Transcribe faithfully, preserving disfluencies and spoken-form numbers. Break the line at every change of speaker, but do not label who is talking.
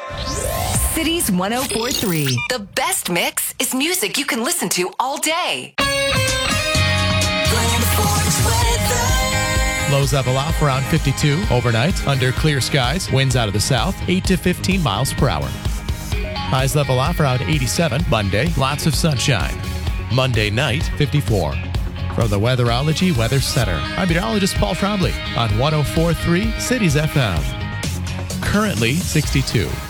Cities one oh four point three.
The best mix is music you can listen to all day.
Lows level off around fifty-two overnight under clear skies. Winds out of the south, eight to fifteen miles per hour. Highs level off around eighty-seven. Monday, lots of sunshine. Monday night, fifty-four. From the Weatherology Weather Center, I'm meteorologist Paul Trombley on one oh four point three Cities F M. Currently sixty-two.